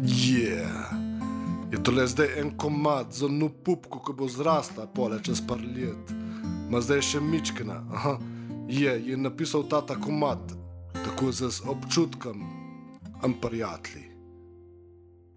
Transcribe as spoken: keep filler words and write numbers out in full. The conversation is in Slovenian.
Yeah. Je tole zdaj en komad za nu pupko, ko bo zrasla pole čez par let. Ma zdaj še mičkena. Aha. Je, je napisal tata komad, tako z občutkom, am prijatelji.